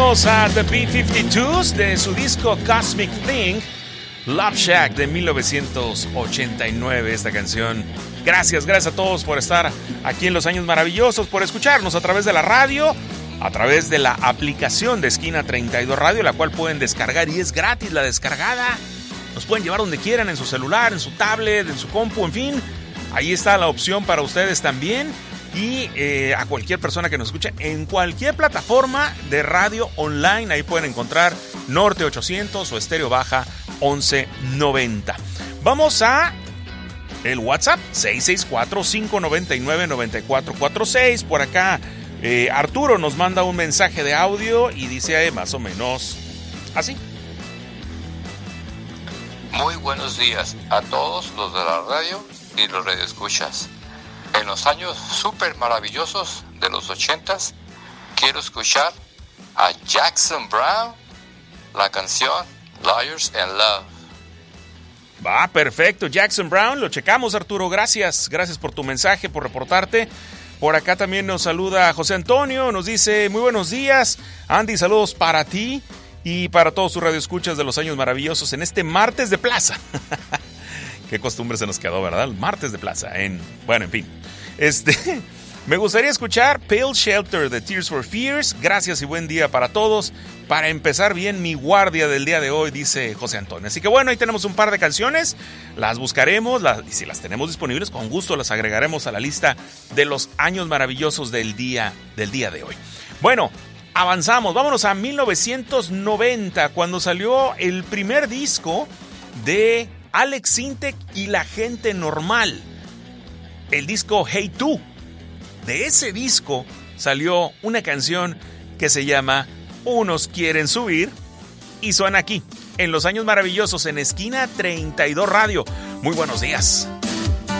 Escuchamos a The B-52s de su disco Cosmic Thing, Love Shack de 1989, esta canción. Gracias a todos por estar aquí en Los Años Maravillosos, por escucharnos a través de la radio, a través de la aplicación de Esquina 32 Radio, la cual pueden descargar y es gratis la descargada. Nos pueden llevar donde quieran, en su celular, en su tablet, en su compu, en fin. Ahí está la opción para ustedes también. Y a cualquier persona que nos escuche en cualquier plataforma de radio online, ahí pueden encontrar Norte 800 o Estéreo Baja 1190. Vamos a el WhatsApp 664-599-9446. Por acá Arturo nos manda un mensaje de audio y dice más o menos así. Muy buenos días a todos los de la radio y los radioescuchas. En los años súper maravillosos de los 80s, quiero escuchar a Jackson Browne, la canción Liars and Love. Va, perfecto, Jackson Browne, lo checamos, Arturo, gracias por tu mensaje, por reportarte. Por acá también nos saluda José Antonio, nos dice, muy buenos días, Andy, saludos para ti y para todos tus radioescuchas de los años maravillosos en este martes de plaza. Qué costumbre se nos quedó, ¿verdad? El martes de plaza, bueno, en fin. Me gustaría escuchar Pale Shelter de Tears for Fears. Gracias y buen día para todos. Para empezar bien mi guardia del día de hoy, dice José Antonio. Así que bueno, ahí tenemos un par de canciones. Las buscaremos y si las tenemos disponibles, con gusto las agregaremos a la lista de los años maravillosos del día de hoy. Bueno, avanzamos. Vámonos a 1990, cuando salió el primer disco de Alex Sintek y La Gente Normal. El disco Hey Tú. De ese disco salió una canción que se llama Unos Quieren Subir y suena aquí, en Los Años Maravillosos, en Esquina 32 Radio. Muy buenos días.